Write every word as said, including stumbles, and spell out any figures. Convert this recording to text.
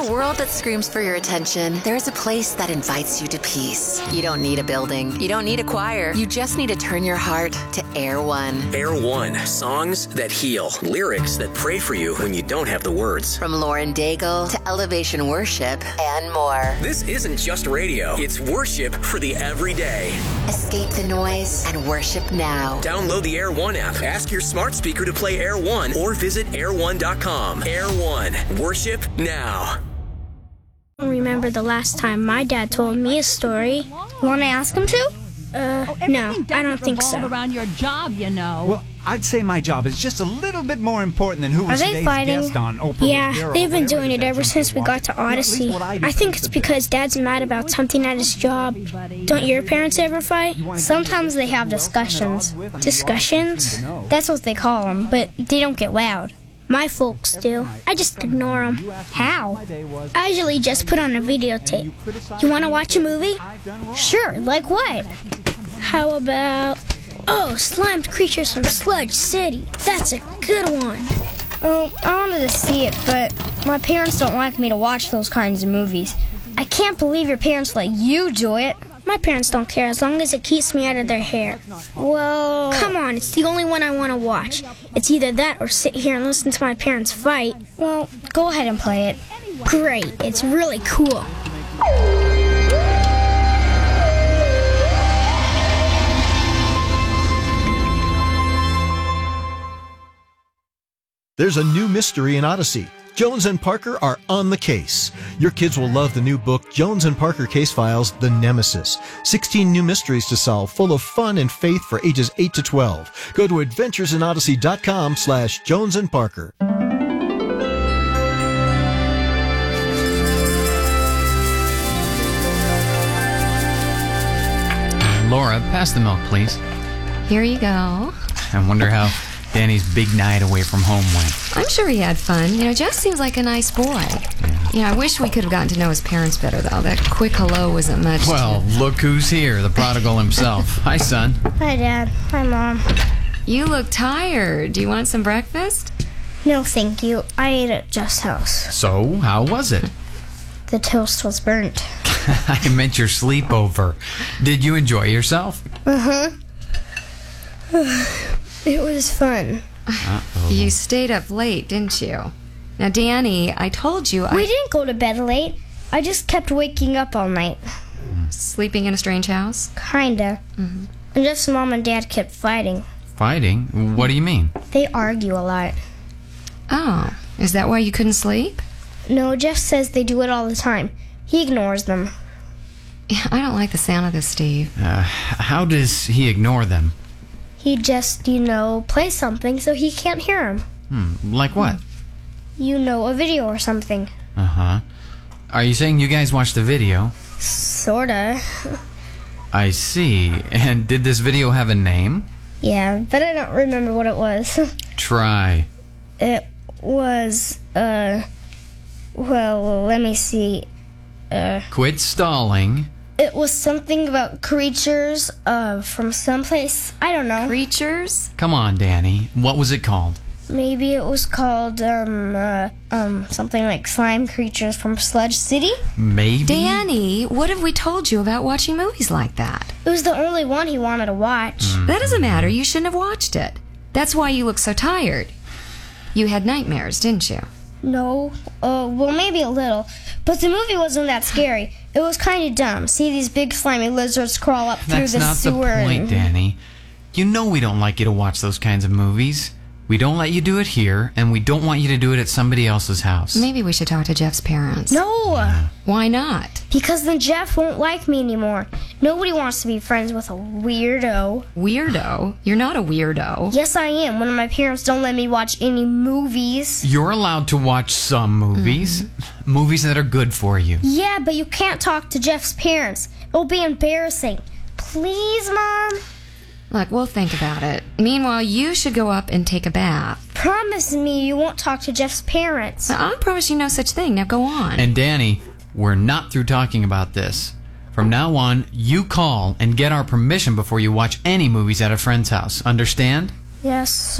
a world that screams for your attention, there's a place that invites you to peace. You don't need a building. You don't need a choir. You just need to turn your heart to Air One. Air One. Songs that heal. Lyrics that pray for you when you don't have the words. From Lauren Daigle to Elevation Worship and more. This isn't just radio. It's worship for the everyday. Escape the noise and worship now. Download the Air One app. Ask your smart speaker to play Air One or visit air one dot com. Air One. Worship now. I remember the last time my dad told me a story. Want to ask him to? Uh, oh, no, I don't think so. Around your job, you know. Well, I'd say my job is just a little bit more important than who was Are they today's fighting? guest on Oprah. Yeah, Rivera, they've been whatever doing it is ever that since we Jones got to Well, at least Odyssey. what I do I think is it's a because bit. Dad's mad about something at his job. Don't your parents ever fight? Sometimes they have discussions. Discussions? That's what they call them, but they don't get loud. My folks do. I just ignore them. How? I usually just put on a videotape. You want to watch a movie? Sure, like what? How about... Oh, Slimed Creatures from Sludge City. That's a good one. Oh, I wanted to see it, but my parents don't like me to watch those kinds of movies. I can't believe your parents let you do it. My parents don't care as long as it keeps me out of their hair. Well... Come on, it's the only one I want to watch. It's either that or sit here and listen to my parents fight. Well, go ahead and play it. Great, it's really cool. There's a new mystery in Odyssey. Jones and Parker are on the case. Your kids will love the new book, Jones and Parker Case Files, The Nemesis. sixteen new mysteries to solve, full of fun and faith for ages eight to twelve. Go to adventuresinodyssey.com slash Jones and Parker. Laura, pass the milk, please. Here you go. I wonder how Danny's big night away from home went. I'm sure he had fun. You know, Jeff seems like a nice boy. Yeah. You know, I wish we could have gotten to know his parents better, though. That quick hello wasn't much. Well, to... look who's here, the prodigal himself. Hi, son. Hi, Dad. Hi, Mom. You look tired. Do you want some breakfast? No, thank you. I ate at Jeff's house. So, how was it? The toast was burnt. I meant your sleepover. Did you enjoy yourself? Uh-huh. It was fun. Uh-oh. You stayed up late, didn't you? Now, Danny, I told you I... We didn't go to bed late. I just kept waking up all night. Sleeping in a strange house? Kinda. Mm-hmm. And Jeff's mom and dad kept fighting. Fighting? What do you mean? They argue a lot. Oh, is that why you couldn't sleep? No, Jeff says they do it all the time. He ignores them. Yeah, I don't like the sound of this, Steve. Uh, how does he ignore them? He just, you know, plays something so he can't hear him. Hmm, like what? You know, a video or something. Uh-huh. Are you saying you guys watched the video? Sorta. I see. And did this video have a name? Yeah, but I don't remember what it was. Try. It was, uh... Well, let me see. Uh... Quit stalling. It was something about creatures, uh, from someplace. I don't know. Creatures? Come on, Danny. What was it called? Maybe it was called, um, uh, um, something like Slime Creatures from Sludge City? Maybe? Danny, what have we told you about watching movies like that? It was the only one he wanted to watch. Mm. That doesn't matter. You shouldn't have watched it. That's why you look so tired. You had nightmares, didn't you? No. Uh, well, maybe a little. But the movie wasn't that scary. It was kind of dumb. See these big slimy lizards crawl up through That's the not sewer. the point, and... Danny. You know we don't like you to watch those kinds of movies. We don't let you do it here, and we don't want you to do it at somebody else's house. Maybe we should talk to Jeff's parents. No! Yeah. Why not? Because then Jeff won't like me anymore. Nobody wants to be friends with a weirdo. Weirdo? You're not a weirdo. Yes, I am. When my parents don't let me watch any movies. You're allowed to watch some movies. Mm-hmm. Movies that are good for you. Yeah, but you can't talk to Jeff's parents. It'll be embarrassing. Please, Mom? Look, we'll think about it. Meanwhile, you should go up and take a bath. Promise me you won't talk to Jeff's parents. I promise you no such thing. Now go on. And Danny, we're not through talking about this. From now on, you call and get our permission before you watch any movies at a friend's house. Understand? Yes,